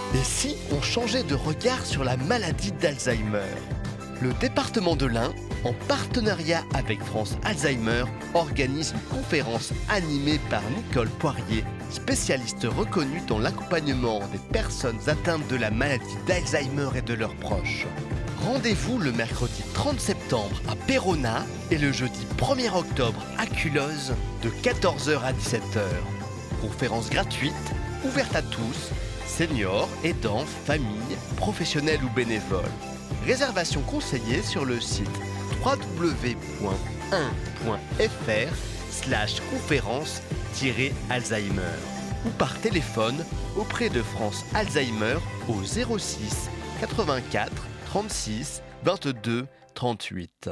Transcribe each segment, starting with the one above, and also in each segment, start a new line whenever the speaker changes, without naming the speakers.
Et si on changeait de regard sur la maladie d'Alzheimer ? Le département de l'Ain, en partenariat avec France Alzheimer, organise une conférence animée par Nicole Poirier, spécialiste reconnue dans l'accompagnement des personnes atteintes de la maladie d'Alzheimer et de leurs proches. Rendez-vous le mercredi 30 septembre à Péronat et le jeudi 1er octobre à Culloz de 14h à 17h. Conférence gratuite, ouverte à tous, seniors, aidants, familles, professionnels ou bénévoles. Réservation conseillée sur le site www.1.fr/conférence-Alzheimer ou par téléphone auprès de France Alzheimer au 06 84 36 22 38.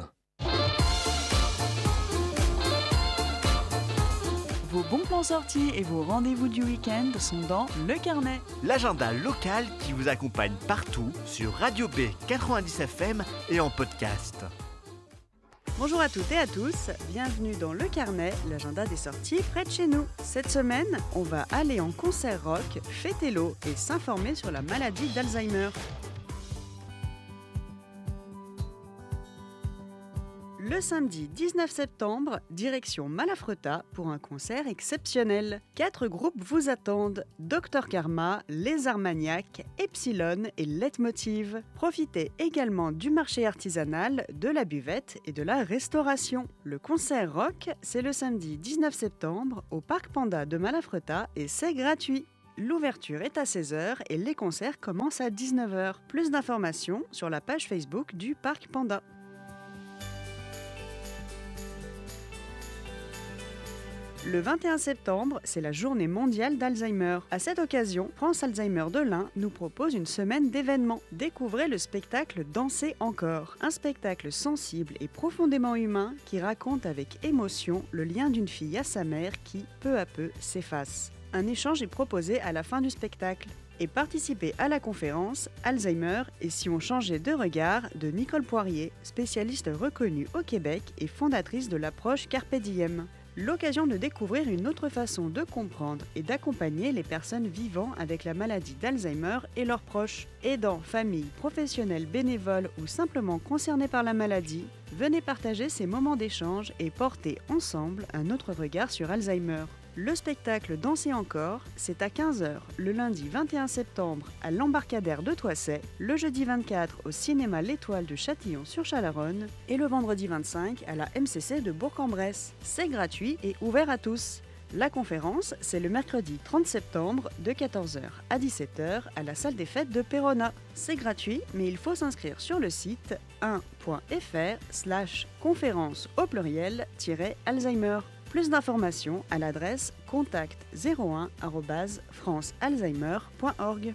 Vos bons plans sortis et vos rendez-vous du week-end sont dans Le Carnet.
L'agenda local qui vous accompagne partout sur Radio B 90 FM et en podcast.
Bonjour à toutes et à tous, bienvenue dans Le Carnet, l'agenda des sorties près de chez nous. Cette semaine, on va aller en concert rock, fêter l'eau et s'informer sur la maladie d'Alzheimer. Le samedi 19 septembre, direction Malafreta pour un concert exceptionnel. 4 groupes vous attendent, Dr Karma, Les Armagnacs, Epsilon et Leitmotiv. Profitez également du marché artisanal, de la buvette et de la restauration. Le concert rock, c'est le samedi 19 septembre au Parc Panda de Malafreta et c'est gratuit. L'ouverture est à 16h et les concerts commencent à 19h. Plus d'informations sur la page Facebook du Parc Panda. Le 21 septembre, c'est la journée mondiale d'Alzheimer. À cette occasion, France Alzheimer de l'Ain nous propose une semaine d'événements. Découvrez le spectacle Danser encore, un spectacle sensible et profondément humain qui raconte avec émotion le lien d'une fille à sa mère qui, peu à peu, s'efface. Un échange est proposé à la fin du spectacle. Et participez à la conférence Alzheimer et si on changeait de regard de Nicole Poirier, spécialiste reconnue au Québec et fondatrice de l'approche Carpe Diem. L'occasion de découvrir une autre façon de comprendre et d'accompagner les personnes vivant avec la maladie d'Alzheimer et leurs proches. Aidants, familles, professionnels, bénévoles ou simplement concernés par la maladie, venez partager ces moments d'échange et porter ensemble un autre regard sur Alzheimer. Le spectacle Danser encore, c'est à 15h le lundi 21 septembre à l'Embarcadère de Toisset, le jeudi 24 au cinéma L'Étoile de Châtillon-sur-Chalaronne et le vendredi 25 à la MCC de Bourg-en-Bresse. C'est gratuit et ouvert à tous. La conférence, c'est le mercredi 30 septembre de 14h à 17h à la salle des fêtes de Péronat. C'est gratuit, mais il faut s'inscrire sur le site 1.fr/conférence au pluriel-Alzheimer. Plus d'informations à l'adresse contact01@francealzheimer.org.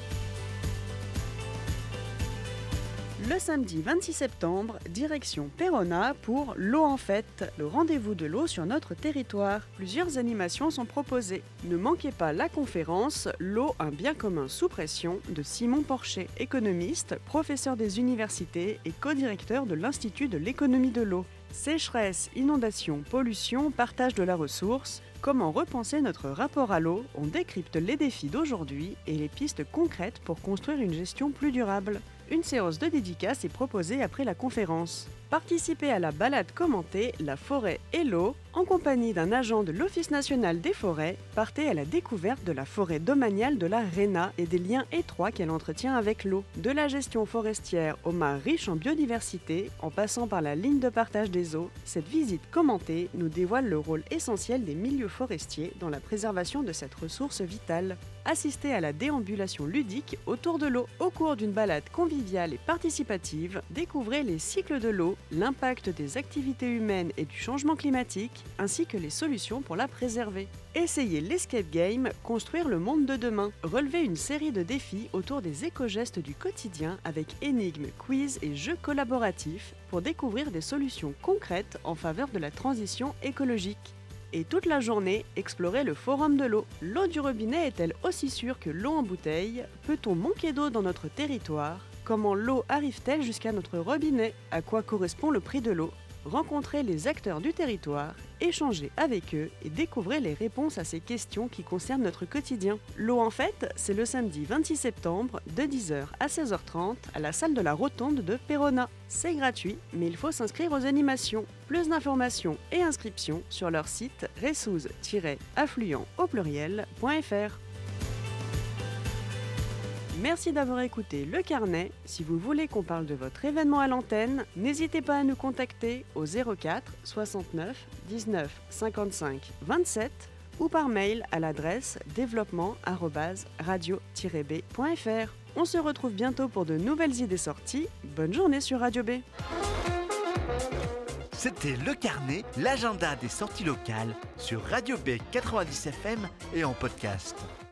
Le samedi 26 septembre, direction Péronat pour l'eau en fête, le rendez-vous de l'eau sur notre territoire. Plusieurs animations sont proposées. Ne manquez pas la conférence L'eau, un bien commun sous pression de Simon Porcher, économiste, professeur des universités et co-directeur de l'Institut de l'économie de l'eau. Sécheresse, inondations, pollution, partage de la ressource, comment repenser notre rapport à l'eau, on décrypte les défis d'aujourd'hui et les pistes concrètes pour construire une gestion plus durable. Une séance de dédicace est proposée après la conférence. Participez à la balade commentée La forêt et l'eau. En compagnie d'un agent de l'Office national des forêts, partez à la découverte de la forêt domaniale de la Réna et des liens étroits qu'elle entretient avec l'eau. De la gestion forestière aux mares riches en biodiversité, en passant par la ligne de partage des eaux, cette visite commentée nous dévoile le rôle essentiel des milieux forestiers dans la préservation de cette ressource vitale. Assistez à la déambulation ludique autour de l'eau. Au cours d'une balade conviviale et participative, découvrez les cycles de l'eau, l'impact des activités humaines et du changement climatique, ainsi que les solutions pour la préserver. Essayez l'escape game Construire le monde de demain. Relevez une série de défis autour des éco-gestes du quotidien avec énigmes, quiz et jeux collaboratifs pour découvrir des solutions concrètes en faveur de la transition écologique. Et toute la journée, explorez le forum de l'eau. L'eau du robinet est-elle aussi sûre que l'eau en bouteille ? Peut-on manquer d'eau dans notre territoire ? Comment l'eau arrive-t-elle jusqu'à notre robinet ? À quoi correspond le prix de l'eau ? rencontrez les acteurs du territoire, échangez avec eux et découvrez les réponses à ces questions qui concernent notre quotidien. L'eau en fête, c'est le samedi 26 septembre de 10h à 16h30 à la salle de la Rotonde de Perona. C'est gratuit, mais il faut s'inscrire aux animations. Plus d'informations et inscriptions sur leur site ressouz-affluent.fr. Merci d'avoir écouté Le Carnet. Si vous voulez qu'on parle de votre événement à l'antenne, n'hésitez pas à nous contacter au 04 69 19 55 27 ou par mail à l'adresse développement@radio-b.fr. On se retrouve bientôt pour de nouvelles idées sorties. Bonne journée sur Radio B.
C'était Le Carnet, l'agenda des sorties locales sur Radio B 90 FM et en podcast.